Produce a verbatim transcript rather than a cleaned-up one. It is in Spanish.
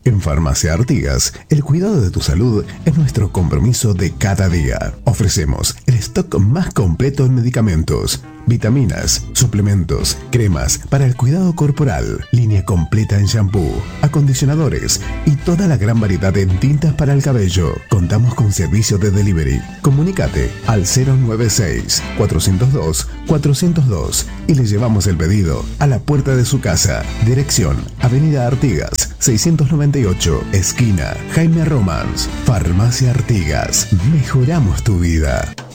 En Farmacia Artigas, el cuidado de tu salud es nuestro compromiso de cada día. Ofrecemos el stock más completo en medicamentos, vitaminas, suplementos, cremas para el cuidado corporal, línea completa en shampoo, acondicionadores y toda la gran variedad en tintas para el cabello. Contamos con servicio de delivery. Comunícate al cero nueve seis, cuatrocientos dos, cuatrocientos dos y le llevamos el pedido a la puerta de su casa. Dirección: Avenida Artigas, seiscientos noventa y ocho, esquina Jaime Romans. Farmacia Artigas. Mejoramos tu vida.